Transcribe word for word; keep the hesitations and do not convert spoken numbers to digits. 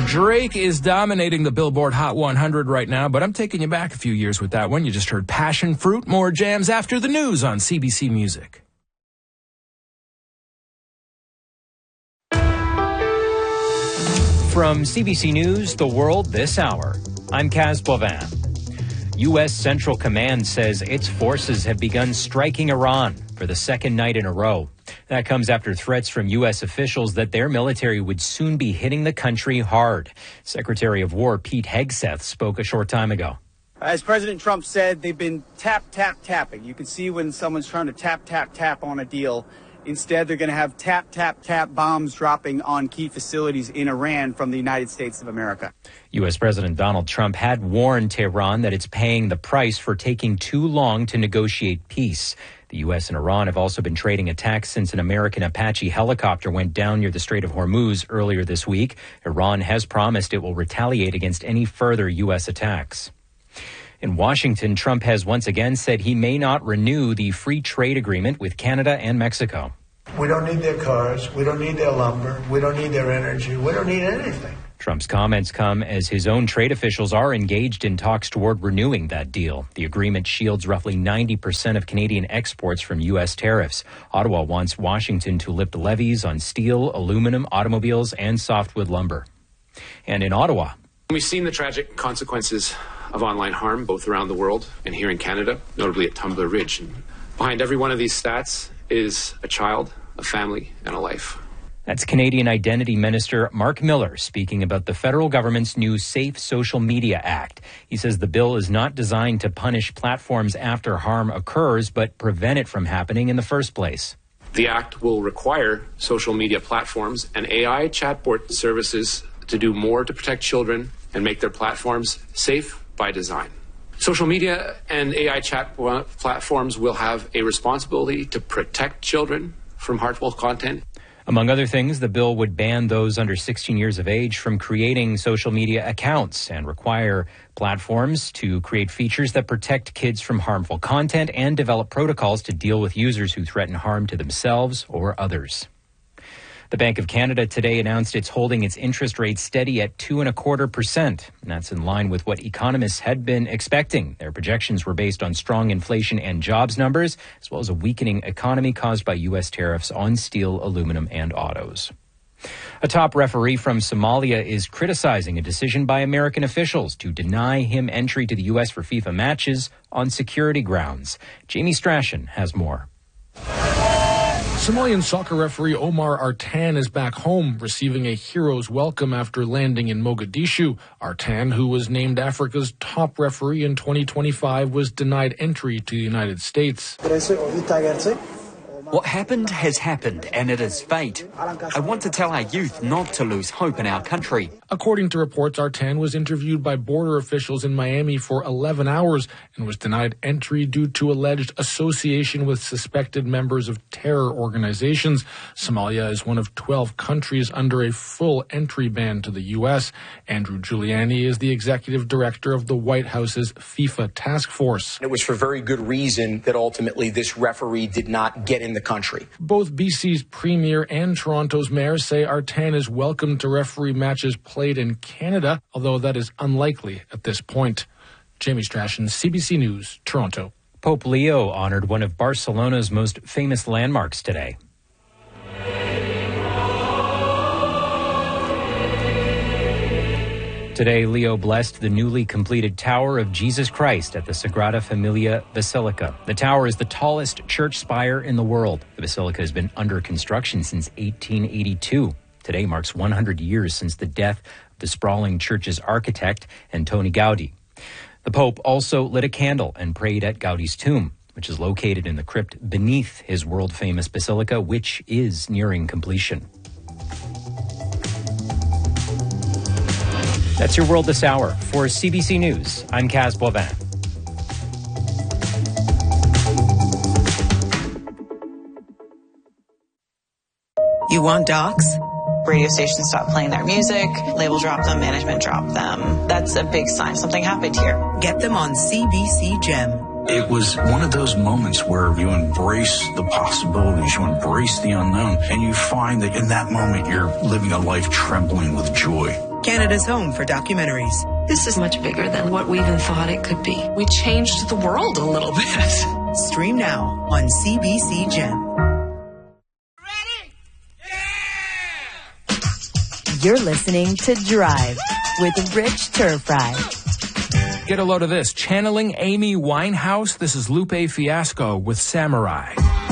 Drake is dominating the Billboard Hot one hundred right now, but I'm taking you back a few years with that one. You just heard Passion Fruit. More jams after the news on C B C Music. From C B C News, The World This Hour, I'm Kaz Bovin. U S Central Command says its forces have begun striking Iran for the second night in a row. That comes after threats from U S officials that their military would soon be hitting the country hard. Secretary of War Pete Hegseth spoke a short time ago. As President Trump said, they've been tap, tap, tapping. You can see when someone's trying to tap, tap, tap on a deal. Instead, they're going to have tap, tap, tap bombs dropping on key facilities in Iran from the United States of America. U S President Donald Trump had warned Tehran that it's paying the price for taking too long to negotiate peace. The U S and Iran have also been trading attacks since an American Apache helicopter went down near the Strait of Hormuz earlier this week. Iran has promised it will retaliate against any further U S attacks. In Washington, Trump has once again said he may not renew the free trade agreement with Canada and Mexico. We don't need their cars. We don't need their lumber. We don't need their energy. We don't need anything. Trump's comments come as his own trade officials are engaged in talks toward renewing that deal. The agreement shields roughly ninety percent of Canadian exports from U S tariffs. Ottawa wants Washington to lift levies on steel, aluminum, automobiles, and softwood lumber. And in Ottawa, we've seen the tragic consequences of online harm both around the world and here in Canada, notably at Tumbler Ridge. And behind every one of these stats is a child, a family, and a life. That's Canadian Identity Minister Mark Miller speaking about the federal government's new Safe Social Media Act. He says the bill is not designed to punish platforms after harm occurs, but prevent it from happening in the first place. The act will require social media platforms and A I chatbot services to do more to protect children and make their platforms safe by design. Social media and A I chat platforms will have a responsibility to protect children from harmful content. Among other things, the bill would ban those under sixteen years of age from creating social media accounts and require platforms to create features that protect kids from harmful content and develop protocols to deal with users who threaten harm to themselves or others. The Bank of Canada today announced it's holding its interest rate steady at two and a quarter percent. And that's in line with what economists had been expecting. Their projections were based on strong inflation and jobs numbers, as well as a weakening economy caused by U S tariffs on steel, aluminum, and autos. A top referee from Somalia is criticizing a decision by American officials to deny him entry to the U S for FIFA matches on security grounds. Jamie Strachan has more. Somalian soccer referee Omar Artan is back home, receiving a hero's welcome after landing in Mogadishu. Artan, who was named Africa's top referee in twenty twenty-five, was denied entry to the United States. What happened has happened, and it is fate. I want to tell our youth not to lose hope in our country. According to reports, Artan was interviewed by border officials in Miami for eleven hours and was denied entry due to alleged association with suspected members of terror organizations. Somalia is one of twelve countries under a full entry ban to the U S. Andrew Giuliani is the executive director of the White House's FIFA task force. It was for very good reason that ultimately this referee did not get in the country. Both B C's premier and Toronto's mayor say Artan is welcome to referee matches played in Canada, although that is unlikely at this point. Jamie Strachan, C B C News, Toronto. Pope Leo honored one of Barcelona's most famous landmarks today. Today, Leo blessed the newly completed Tower of Jesus Christ at the Sagrada Familia Basilica. The tower is the tallest church spire in the world. The basilica has been under construction since eighteen eighty-two. Today marks one hundred years since the death of the sprawling church's architect, Antoni Gaudi. The Pope also lit a candle and prayed at Gaudi's tomb, which is located in the crypt beneath his world-famous basilica, which is nearing completion. That's your World This Hour. For C B C News, I'm Kaz Bovin. You want docs? Radio stations stop playing their music, label drop them, management drop them. That's a big sign something happened here. Get them on C B C Gem. It was one of those moments where you embrace the possibilities, you embrace the unknown, and you find that in that moment you're living a life trembling with joy. Canada's home for documentaries. This is much bigger than what we even thought it could be. We changed the world a little bit. Stream now on C B C Gem. You're listening to Drive with Rich Turfry. Get a load of this. Channeling Amy Winehouse, this is Lupe Fiasco with Samurai.